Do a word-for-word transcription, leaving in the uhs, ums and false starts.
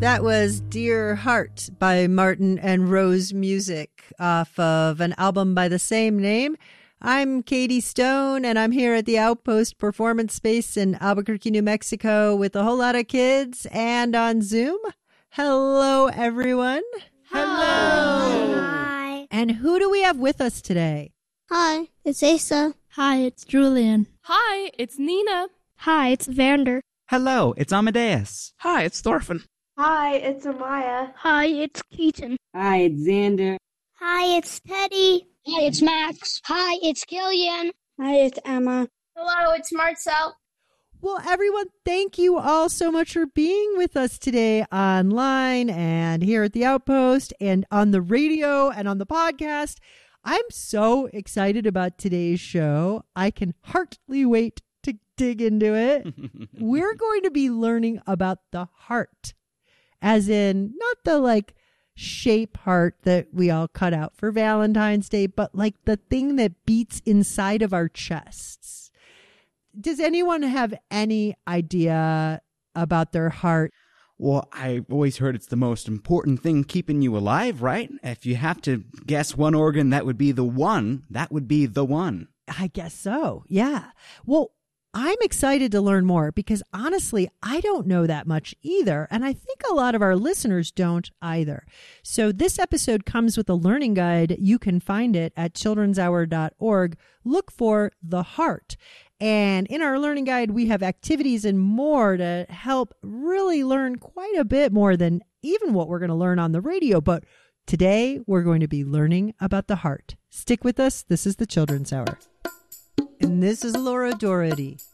That was Dear Heart by Martin and Rose Music off of an album by the same name. I'm Katie Stone, and I'm here at the Outpost Performance Space in Albuquerque, New Mexico with a whole lot of kids and on Zoom. Hello, everyone. Hello. Hi. And who do we have with us today? Hi, it's Asa. Hi, it's Julian. Hi, it's Nina. Hi, it's Vander. Hello, it's Amadeus. Hi, it's Thorfinn. Hi, it's Amaya. Hi, it's Keaton. Hi, it's Xander. Hi, it's Teddy. Hi, it's Max. Hi, it's Killian. Hi, it's Emma. Hello, it's Marcel. Well, everyone, thank you all so much for being with us today online and here at the Outpost and on the radio and on the podcast. I'm so excited about today's show. I can hardly wait to dig into it. We're going to be learning about the heart, as in not the like shape heart that we all cut out for Valentine's Day, but like the thing that beats inside of our chests. Does anyone have any idea about their heart? Well, I've always heard it's the most important thing keeping you alive, right? If you have to guess one organ that would be the one, that would be the one. I guess so. Yeah. Well, I'm excited to learn more because honestly, I don't know that much either. And I think a lot of our listeners don't either. So this episode comes with a learning guide. You can find it at children's hour dot org. Look for The Heart. And in our learning guide, we have activities and more to help really learn quite a bit more than even what we're going to learn on the radio. But today we're going to be learning about the heart. Stick with us. This is the Children's Hour. And this is Laura Doherty.